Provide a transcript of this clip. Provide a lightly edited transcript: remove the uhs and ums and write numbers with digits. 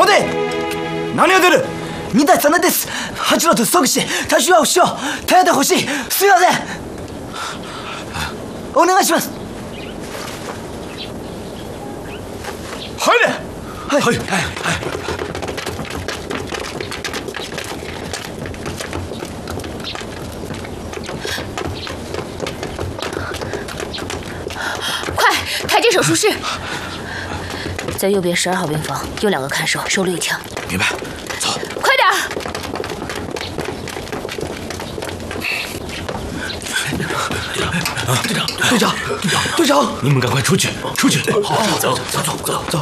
待て！何を出る？2対3なんです。八郎と即死、多少は不死を耐えてほしい。すみません。お願いします。入れ。はいはいはい。 快，台阶手术室。在右边12号病房有2个看守，手里有枪。 明白，走， 快点！ 队长， 你们赶快出去，出去！好，走。